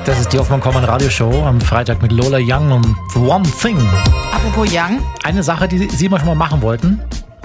Das ist die Hoffmann-Kollmann Radioshow am Freitag mit Lola Young und The One Thing. Apropos Young. Eine Sache, die Sie immer schon mal machen wollten.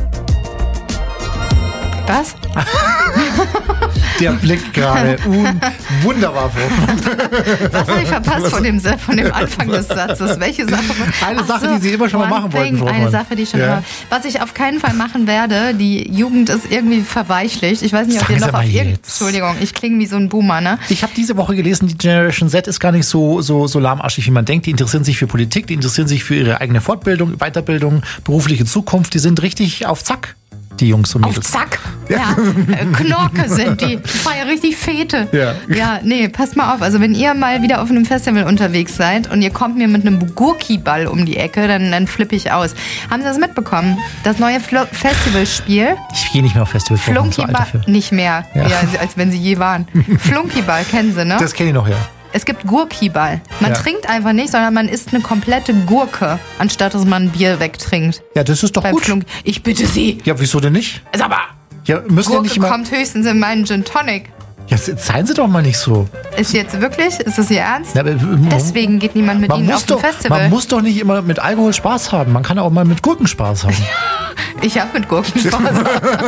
Was? Der Blick gerade. Wunderbar. Was habe ich verpasst von dem Anfang des Satzes? Welche Sache? Eine Sache, die Sie immer schon mal machen wollten. Eine Sache, die ich schon immer. Was ich auf keinen Fall machen werde, die Jugend ist irgendwie verweichlicht. Ich weiß nicht, ob ihr noch auf Entschuldigung, ich klinge wie so ein Boomer, ne? Ich habe diese Woche gelesen, die Generation Z ist gar nicht so lahmarschig, wie man denkt. Die interessieren sich für Politik, die interessieren sich für ihre eigene Fortbildung, Weiterbildung, berufliche Zukunft. Die sind richtig auf Zack. Die Jungs und Mädels. Auf Zack. Ja. Knorke sind die. Das war ja richtig Fete. Ja, nee, passt mal auf. Also wenn ihr mal wieder auf einem Festival unterwegs seid und ihr kommt mir mit einem Gurkiball um die Ecke, dann flippe ich aus. Haben Sie das mitbekommen? Das neue Festivalspiel? Ich gehe nicht mehr auf Festivals. Flunkyball nicht mehr, ja, als wenn Sie je waren. Flunkyball kennen Sie, ne? Das kenne ich noch, ja. Es gibt Gurkiball. Man trinkt einfach nicht, sondern man isst eine komplette Gurke, anstatt dass man ein Bier wegtrinkt. Ja, das ist doch gut. Ich bitte Sie. Ja, wieso denn nicht? Ist aber ja, müssen Gurke ja nicht mal kommt höchstens in meinen Gin Tonic. Ja, seien Sie doch mal nicht so. Ist jetzt wirklich? Ist das Ihr Ernst? Ja, Deswegen geht niemand mit Ihnen auf ein Festival. Man muss doch nicht immer mit Alkohol Spaß haben. Man kann auch mal mit Gurken Spaß haben. Ich habe mit Gurken Spaß.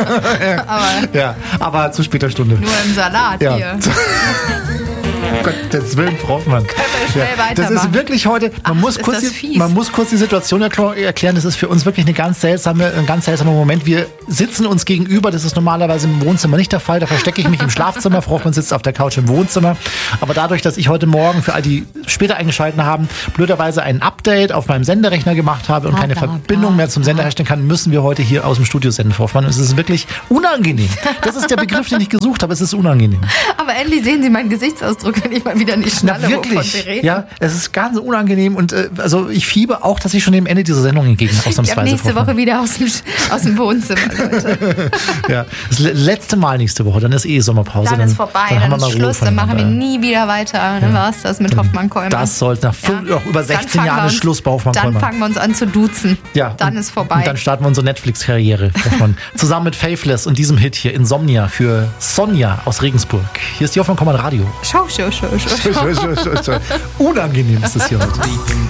aber zu später Stunde. Nur im Salat hier. Gottes Willen, Frau Hoffmann. Können wir schnell weitermachen. Das ist wirklich heute, man muss kurz die Situation erklären, das ist für uns wirklich ein ganz seltsamer Moment. Wir sitzen uns gegenüber, das ist normalerweise im Wohnzimmer nicht der Fall, da verstecke ich mich im Schlafzimmer, Frau Hoffmann sitzt auf der Couch im Wohnzimmer. Aber dadurch, dass ich heute Morgen, für all die später eingeschaltet haben, blöderweise ein Update auf meinem Senderechner gemacht habe und keine Verbindung mehr zum Sender herstellen kann, müssen wir heute hier aus dem Studio senden, Frau Hoffmann. Es ist wirklich unangenehm. Das ist der Begriff, den ich gesucht habe, es ist unangenehm. Aber endlich sehen Sie meinen Gesichtsausdruck, wenn ich mal wieder nicht schnalle, wovon wir reden. Ja, es ist ganz unangenehm und also ich fiebe auch, dass ich schon dem Ende dieser Sendung entgegen ausnahmsweise. Nächste Woche wieder aus dem Wohnzimmer, Leute. Ja, das letzte Mal nächste Woche, dann ist Sommerpause. Dann ist vorbei, dann ist Schluss, dann machen wir nie wieder weiter. Dann war es das mit Hoffmann-Kollmann. Das sollte nach über 16 Jahren Schluss bei Hoffmann-Kollmann. Dann fangen wir uns an zu duzen. Ja, dann ist vorbei. Und dann starten wir unsere Netflix-Karriere. Zusammen mit Faithless und diesem Hit hier, Insomnia, für Sonja aus Regensburg. Hier ist die Hoffmann-Kollmann Radio. Show. Unangenehm ist das hier heute.